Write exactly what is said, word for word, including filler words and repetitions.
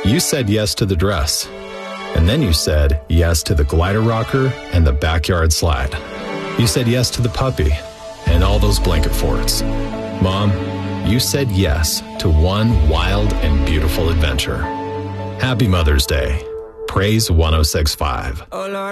You said yes to the dress. And then you said yes to the glider rocker and the backyard slide. You said yes to the puppy and all those blanket forts. Mom, you said yes to one wild and beautiful adventure. Happy Mother's Day. Praise one oh six point five.